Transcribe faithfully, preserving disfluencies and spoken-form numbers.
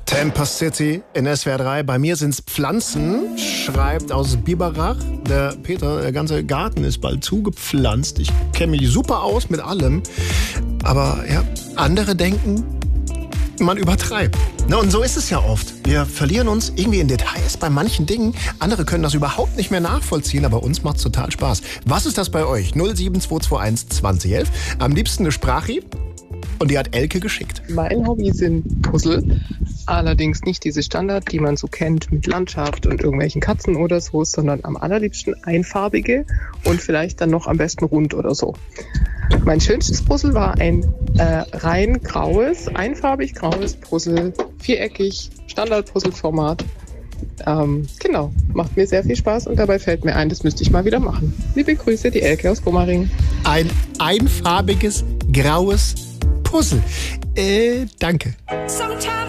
Tampa City in S W R drei. Bei mir sind's Pflanzen, schreibt aus Biberach der Peter. Der ganze Garten ist bald zugepflanzt. Ich kenne mich super aus mit allem. Aber ja, andere denken, man übertreibt. Na, und so ist es ja oft. Wir verlieren uns irgendwie in Details bei manchen Dingen. Andere können das überhaupt nicht mehr nachvollziehen, aber uns macht's total Spaß. Was ist das bei euch? null sieben zwei zwei eins zwanzig elf. Am liebsten eine Sprache. Und die hat Elke geschickt. Mein Hobby sind Puzzle. Allerdings nicht diese Standard, die man so kennt mit Landschaft und irgendwelchen Katzen oder so, sondern am allerliebsten einfarbige und vielleicht dann noch am besten rund oder so. Mein schönstes Puzzle war ein äh, rein graues, einfarbig graues Puzzle, viereckig, Standard-Puzzle-Format. Ähm, genau, macht mir sehr viel Spaß und dabei fällt mir ein, das müsste ich mal wieder machen. Liebe Grüße, die Elke aus Gomaring. Ein einfarbiges, graues Puzzle. Äh, danke.